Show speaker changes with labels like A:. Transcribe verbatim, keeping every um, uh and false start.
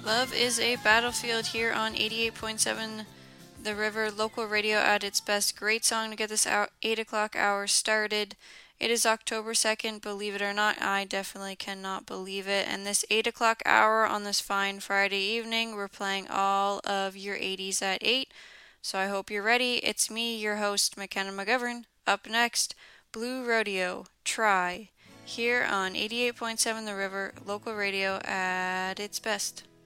A: Love is a Battlefield here on eighty-eight point seven The River, local radio at its best. Great song to get this out eight o'clock hour started. It is October second, believe it or not. I definitely cannot believe it. And this eight o'clock hour on this fine Friday evening, we're playing all of your eighties at eight. So I hope you're ready. It's me, your host, McKenna McGovern. Up next, Blue Rodeo, Try, here on eighty-eight point seven The River, local radio at its best.